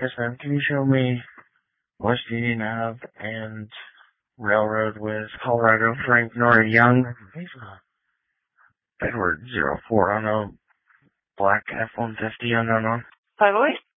Yes, ma'am. Can you show me West Union Ave and Railroad with Colorado Frank Nora Young? Edward 04. I don't know. Black F-150. I don't know. Totally.